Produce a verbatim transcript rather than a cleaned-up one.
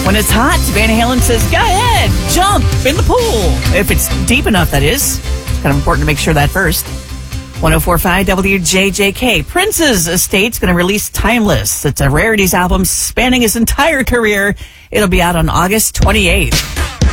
When it's hot, Van Halen says, go ahead, jump in the pool. If it's deep enough, that is. It's kind of important to make sure that first. one oh four point five W J J K. Prince's estate's going to release Timeless. It's a rarities album spanning his entire career. It'll be out on August twenty-eighth.